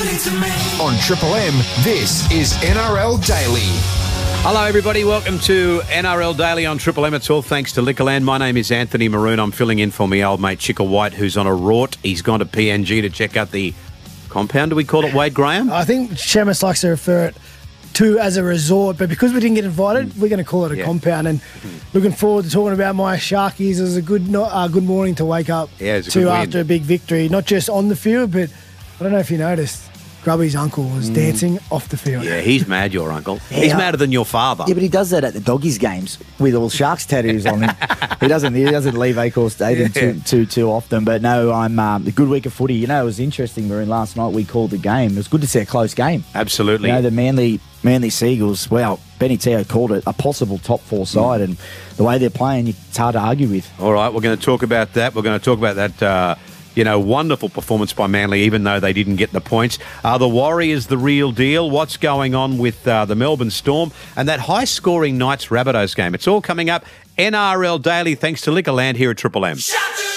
On Triple M, this is NRL Daily. Hello, everybody. Welcome to NRL Daily on Triple M. It's all thanks to Liquorland. My name is Anthony Maroon. I'm filling in for my old mate Chicker White, who's on a rort. He's gone to PNG to check out the compound. Do we call it Wade Graham? I think Shemus likes to refer it to as a resort, but because we didn't get invited, we're going to call it a compound. And looking forward to talking about my Sharkies. It was a good morning to wake up to after a big victory, not just on the field, but I don't know if you noticed, Grubby's uncle was dancing off the field. Yeah, he's mad, your uncle. He's madder than your father. Yeah, but he does that at the Doggies games with all Sharks tattoos on him. He doesn't leave Acorn Stadium too often. But no, I'm a good week of footy. You know, it was interesting, Maroon. Last night we called the game. It was good to see a close game. Absolutely. You know, the Manly Seagulls, well, Benny Teo called it a possible top four side, and the way they're playing, it's hard to argue with. All right, we're going to talk about that. We're going to talk about that wonderful performance by Manly, even though they didn't get the points. Are the Warriors the real deal? What's going on with the Melbourne Storm? And that high-scoring Knights-Rabbitohs game. It's all coming up. NRL Daily, thanks to Liquorland here at Triple M.